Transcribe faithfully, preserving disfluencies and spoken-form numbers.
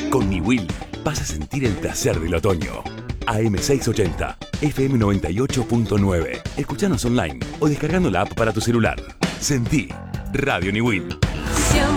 Con Niwil vas a sentir el placer del otoño. A M seiscientos ochenta, F M noventa y ocho punto nueve. Escuchanos online o descargando la app para tu celular. Sentí Radio Niwil.